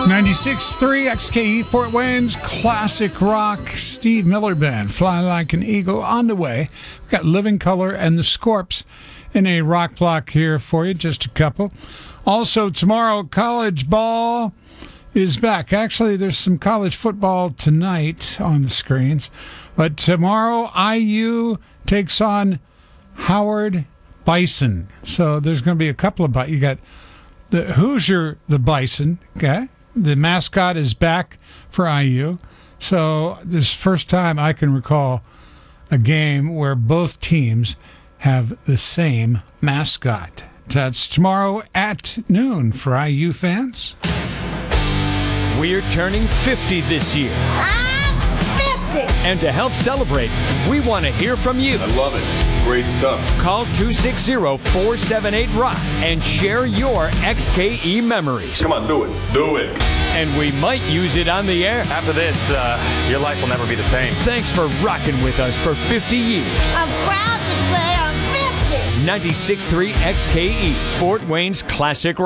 96.3 XKE Fort Wayne's classic rock Steve Miller Band, Fly Like an Eagle on the way. We've got Living Color and the Scorps in a rock block here for you, just a couple. Also tomorrow, college ball is back. Actually, there's some college football tonight on the screens. But tomorrow, IU takes on Howard Bison. So there's going to be a couple of... You got the Hoosier, the Bison, okay? The mascot is back for IU. So this first time I can recall a game where both teams have the same mascot. That's tomorrow at noon for IU fans. We're turning 50 this year. I'm 50! And to help celebrate, we want to hear from you. I love it. Great stuff. Call 260-478-ROCK and share your XKE memories. Come on, do it. Do it. And we might use it on the air. After this, your life will never be the same. Thanks for rocking with us for 50 years. I'm proud to say I'm 50! 96.3 XKE, Fort Wayne's classic